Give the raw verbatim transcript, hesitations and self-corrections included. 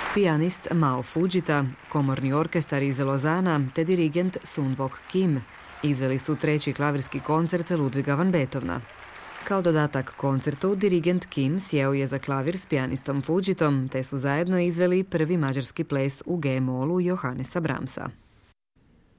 pijanist Mao Fujita, komorni orkestar iz Lozana te dirigent Sun Wook Kim izveli su treći klavirski koncert Ludwiga van Beethovena. Kao dodatak koncertu, dirigent Kim sjeo je za klavir s pijanistom Fujitom te su zajedno izveli prvi mađarski ples u G-molu Johannesa Brahmsa.